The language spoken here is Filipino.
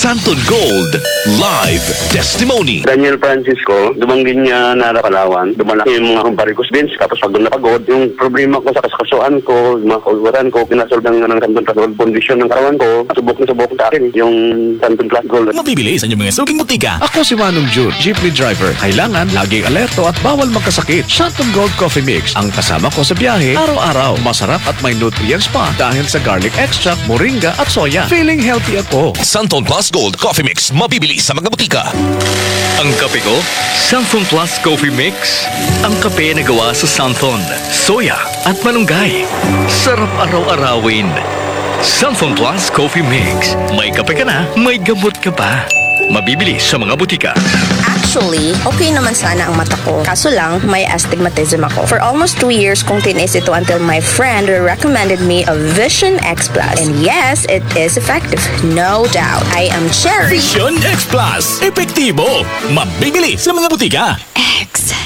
Santon Gold Live Testimony. Daniel Francisco, dumanggin niya na Palawan. Dumalaki yung mga varicose veins, tapos pagod na pagod. Yung problema ko sa kaskasuan ko, mga kauluran ko, pinasolve ng Santon Plus Gold condition ng katawan ko. Subok na subok sa akin yung Santon Plus Gold. Mabibili sa inyong mga suking butika. Ako si Manong Jude, jeepney driver. Kailangan laging alerto at bawal magkasakit. Santon Gold Coffee Mix ang kasama ko sa biyahe araw-araw. Masarap at may nutrients pa dahil sa garlic extract, moringa at soya. Feeling healthy ako. Santon Plus Gold Coffee Mix. Mabibili sa mga butika. Ang kape ko, Santon Plus Coffee Mix. Ang kape na gawa sa Santon, soya at malunggay. Sarap araw-arawin. Santon Plus Coffee Mix. May kape ka na, may gamot ka pa. Mabibili sa mga butika. Actually, okay naman sana ang mata ko. Kaso lang, may astigmatism ako. For almost 2 years kong tinis ito until my friend recommended me a Vision X Plus. And yes, it is effective. No doubt. I am Cherry. Vision X Plus. Epektibo. Mabibili sa mga butika. X.